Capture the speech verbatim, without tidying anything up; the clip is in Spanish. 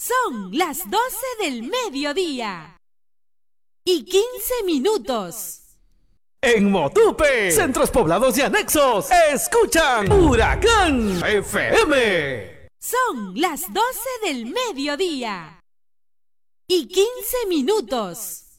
Son las doce del mediodía y quince minutos. En Motupe, centros poblados y anexos, escuchan Huracán F M. Son las doce del mediodía y quince minutos.